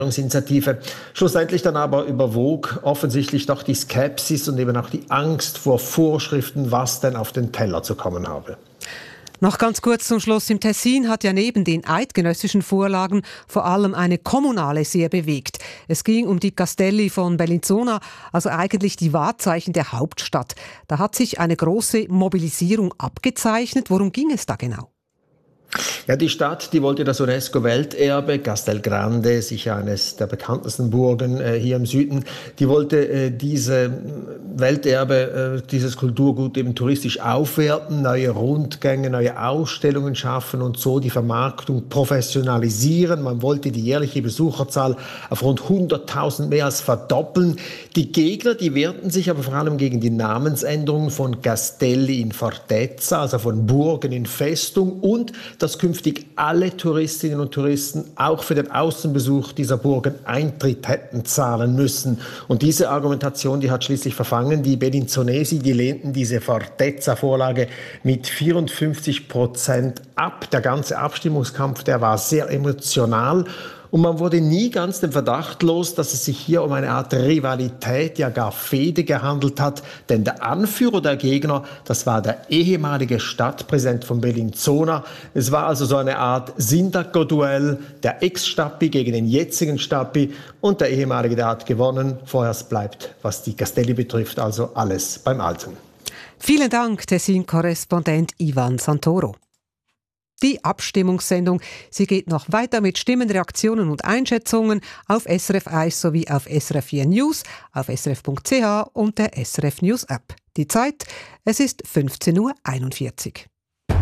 Initiative. Schlussendlich dann aber überwog offensichtlich doch die Skepsis und eben auch die Angst vor Vorschriften, was denn auf den Teller zu kommen habe. Noch ganz kurz zum Schluss. Im Tessin hat ja neben den eidgenössischen Vorlagen vor allem eine kommunale sehr bewegt. Es ging um die Castelli von Bellinzona, also eigentlich die Wahrzeichen der Hauptstadt. Da hat sich eine große Mobilisierung abgezeichnet. Worum ging es da genau? Ja, die Stadt, die wollte das UNESCO-Welterbe, Castel Grande, sicher eines der bekanntesten Burgen hier im Süden, die wollte diese Welterbe, dieses Kulturgut eben touristisch aufwerten, neue Rundgänge, neue Ausstellungen schaffen und so die Vermarktung professionalisieren. Man wollte die jährliche Besucherzahl auf rund 100.000 mehr als verdoppeln. Die Gegner, die wehrten sich aber vor allem gegen die Namensänderung von Castelli in Fortezza, also von Burgen in Festung, und dass künftig alle Touristinnen und Touristen auch für den Außenbesuch dieser Burgen Eintritt hätten zahlen müssen. Und diese Argumentation, die hat schließlich verfangen. Die Bellinzonesi, die lehnten diese Fortezza-Vorlage mit 54% ab. Der ganze Abstimmungskampf, der war sehr emotional. Und man wurde nie ganz dem Verdacht los, dass es sich hier um eine Art Rivalität, ja gar Fehde gehandelt hat. Denn der Anführer der Gegner, das war der ehemalige Stadtpräsident von Bellinzona. Es war also so eine Art Sindaco-Duell, der Ex-Stappi gegen den jetzigen Stappi. Und der ehemalige, der hat gewonnen. Vorerst bleibt, was die Castelli betrifft, also alles beim Alten. Vielen Dank, Tessin-Korrespondent Ivan Santoro. Die Abstimmungssendung, sie geht noch weiter mit Stimmen, Reaktionen und Einschätzungen auf SRF 1 sowie auf SRF 4 News, auf srf.ch und der SRF News App. Die Zeit, es ist 15.41 Uhr.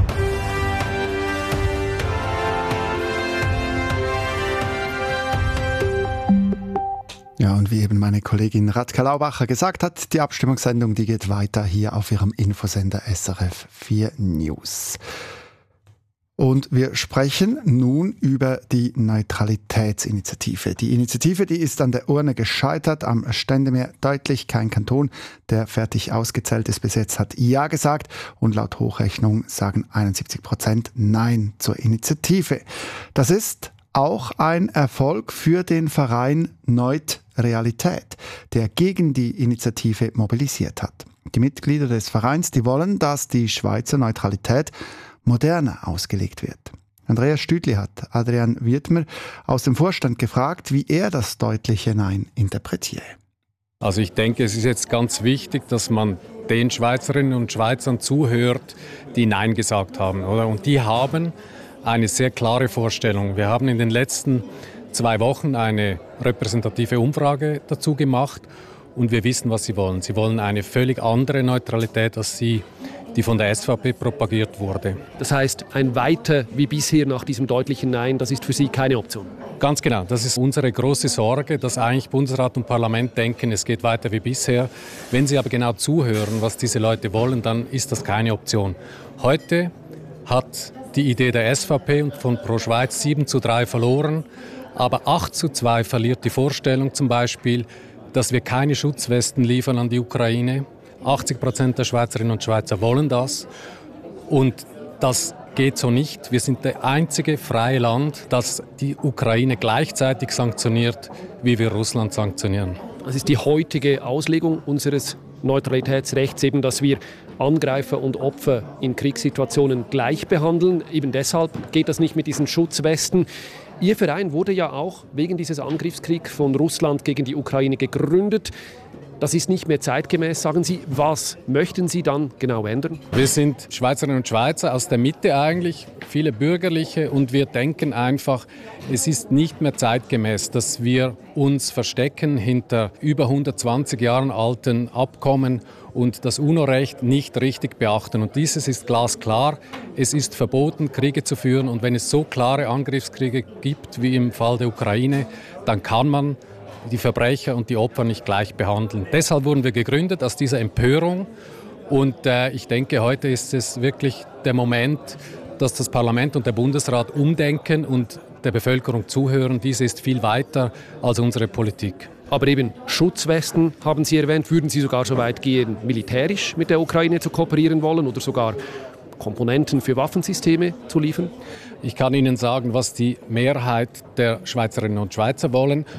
Ja, und wie eben meine Kollegin Radka Laubacher gesagt hat, die Abstimmungssendung, die geht weiter hier auf ihrem Infosender SRF 4 News. Und wir sprechen nun über die Neutralitätsinitiative. Die Initiative, die ist an der Urne gescheitert, am Ständemeer deutlich. Kein Kanton, der fertig ausgezählt ist bis jetzt, hat Ja gesagt. Und laut Hochrechnung sagen 71% Nein zur Initiative. Das ist auch ein Erfolg für den Verein Neut Realität, der gegen die Initiative mobilisiert hat. Die Mitglieder des Vereins, die wollen, dass die Schweizer Neutralität moderner ausgelegt wird. Andreas Stüdli hat Adrian Wiedmer aus dem Vorstand gefragt, wie er das deutliche Nein interpretiere. Also ich denke, es ist jetzt ganz wichtig, dass man den Schweizerinnen und Schweizern zuhört, die Nein gesagt haben, oder? Und die haben eine sehr klare Vorstellung. Wir haben in den letzten 2 Wochen eine repräsentative Umfrage dazu gemacht und wir wissen, was sie wollen. Sie wollen eine völlig andere Neutralität als die von der SVP propagiert wurde. Das heißt, ein Weiter wie bisher nach diesem deutlichen Nein, das ist für Sie keine Option? Ganz genau. Das ist unsere große Sorge, dass eigentlich Bundesrat und Parlament denken, es geht weiter wie bisher. Wenn sie aber genau zuhören, was diese Leute wollen, dann ist das keine Option. Heute hat die Idee der SVP und von Pro Schweiz 7:3 verloren, aber 8:2 verliert die Vorstellung zum Beispiel, dass wir keine Schutzwesten liefern an die Ukraine. 80% der Schweizerinnen und Schweizer wollen das und das geht so nicht. Wir sind das einzige freie Land, das die Ukraine gleichzeitig sanktioniert, wie wir Russland sanktionieren. Das ist die heutige Auslegung unseres Neutralitätsrechts, eben, dass wir Angreifer und Opfer in Kriegssituationen gleich behandeln. Eben deshalb geht das nicht mit diesen Schutzwesten. Ihr Verein wurde ja auch wegen dieses Angriffskriegs von Russland gegen die Ukraine gegründet. Das ist nicht mehr zeitgemäß, sagen Sie. Was möchten Sie dann genau ändern? Wir sind Schweizerinnen und Schweizer aus der Mitte eigentlich, viele Bürgerliche, und wir denken einfach, es ist nicht mehr zeitgemäß, dass wir uns verstecken hinter über 120 Jahren alten Abkommen und das UNO-Recht nicht richtig beachten. Und dieses ist glasklar. Es ist verboten, Kriege zu führen. Und wenn es so klare Angriffskriege gibt wie im Fall der Ukraine, dann kann man die Verbrecher und die Opfer nicht gleich behandeln. Deshalb wurden wir gegründet, aus dieser Empörung. Und ich denke, heute ist es wirklich der Moment, dass das Parlament und der Bundesrat umdenken und der Bevölkerung zuhören. Diese ist viel weiter als unsere Politik. Aber eben Schutzwesten haben Sie erwähnt. Würden Sie sogar so weit gehen, militärisch mit der Ukraine zu kooperieren wollen oder sogar Komponenten für Waffensysteme zu liefern? Ich kann Ihnen sagen, was die Mehrheit der Schweizerinnen und Schweizer wollen.